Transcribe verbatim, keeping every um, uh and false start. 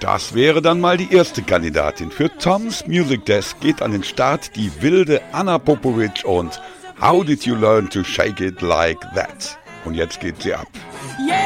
Das wäre dann mal die erste Kandidatin. Für Tom's Music Desk geht an den Start die wilde Anna Popovic und How Did You Learn to Shake It Like That? Und jetzt geht sie ab. Yeah!